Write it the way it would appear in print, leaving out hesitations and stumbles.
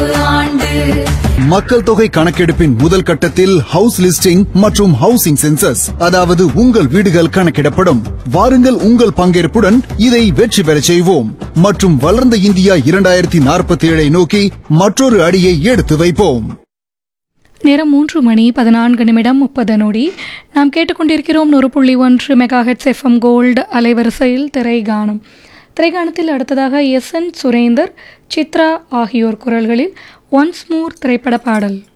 கணக்கெடுப்பு ஆண்டு. மக்கள் தொகை கணக்கெடுப்பின் முதல் கட்டத்தில் ஹவுஸ் லிஸ்டிங் மற்றும் ஹவுசிங் சென்சஸ், அதாவது உங்கள் வீடுகள் கணக்கிடப்படும். வாருங்கள், உங்கள் பங்கேற்புடன் இதை வெற்றி பெறச் செய்வோம் மற்றும் வளர்ந்த இந்தியா 2047 நோக்கி மற்றொரு அடியை எடுத்து வைப்போம். நேரம் 3:14 நாம் கேட்டுக்கொண்டிருக்கிறோம் 100.1 மெகாஹெட்ஸ் FM கோல்டு அலைவரிசையில் திரைகானம். திரைகானத்தில் அடுத்ததாக எஸ் என் சுரேந்தர், சித்ரா ஆகியோர் குரல்களில் ஒன்ஸ் மோர் திரைப்பட பாடல்.